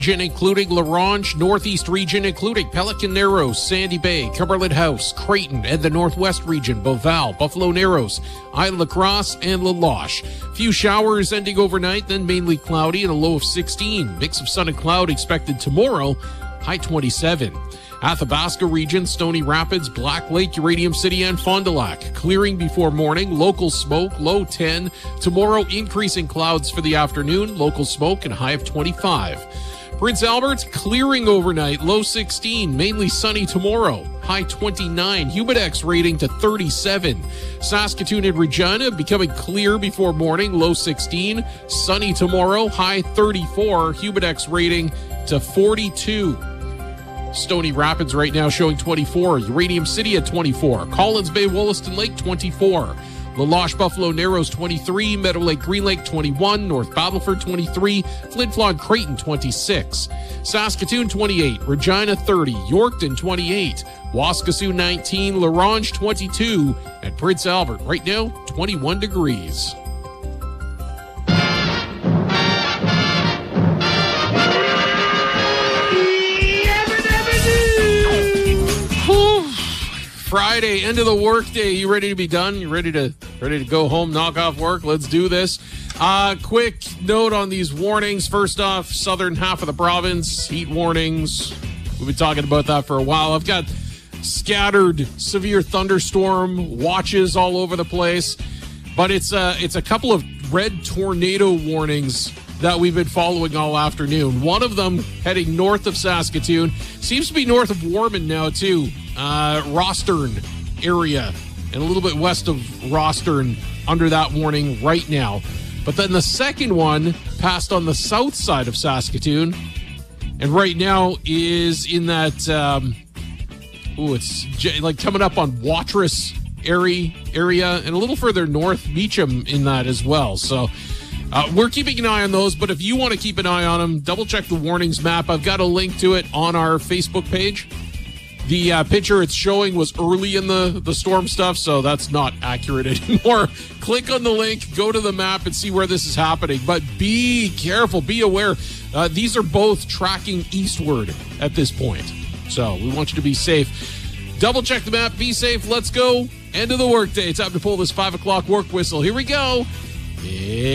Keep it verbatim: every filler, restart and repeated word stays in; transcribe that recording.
Region, including La Ronge, Northeast Region, including Pelican Narrows, Sandy Bay, Cumberland House, Creighton, and the Northwest Region, Beauval, Buffalo Narrows, Isle La Crosse, and La Loche. Few showers ending overnight, then mainly cloudy and a low of sixteen. Mix of sun and cloud expected tomorrow, high twenty-seven. Athabasca Region, Stony Rapids, Black Lake, Uranium City, and Fond du Lac. Clearing before morning, local smoke, low ten. Tomorrow, increasing clouds for the afternoon, local smoke, and high of twenty-five. Prince Albert, clearing overnight, low sixteen, mainly sunny tomorrow, high twenty-nine, Humidex rating to thirty-seven. Saskatoon and Regina, becoming clear before morning, low sixteen, sunny tomorrow, high thirty-four, Humidex rating to forty-two. Stony Rapids right now showing twenty-four, Uranium City at twenty-four, Collins Bay, Wollaston Lake twenty-four, La Loche, Buffalo Narrows twenty-three, Meadow Lake, Green Lake twenty-one, North Battleford twenty-three, Flin Flon, Creighton twenty-six, Saskatoon twenty-eight, Regina thirty, Yorkton twenty-eight, Waskesiu nineteen, La Ronge twenty-two, and Prince Albert right now twenty-one degrees. Friday, end of the workday. You ready to be done? You ready to ready to go home, knock off work? Let's do this. Uh, quick note on these warnings. First off, southern half of the province, heat warnings. We've been talking about that for a while. I've got scattered severe thunderstorm watches all over the place, but it's a, it's a couple of red tornado warnings that we've been following all afternoon. One of them heading north of Saskatoon. Seems to be north of Warman now, too. Uh, Rostern area and a little bit west of Rostern under that warning right now. But then the second one passed on the south side of Saskatoon and right now is in that, um, oh, it's j- like coming up on Watrous area, area and a little further north, Meacham in that as well. So uh, we're keeping an eye on those, but if you want to keep an eye on them, double check the warnings map. I've got a link to it on our Facebook page. The uh, picture it's showing was early in the, the storm stuff, so that's not accurate anymore. Click on the link, go to the map, and see where this is happening. But be careful, be aware. Uh, these are both tracking eastward at this point. So we want you to be safe. Double check the map, be safe, let's go. End of the workday. Time to pull this five o'clock work whistle. Here we go. Yeah.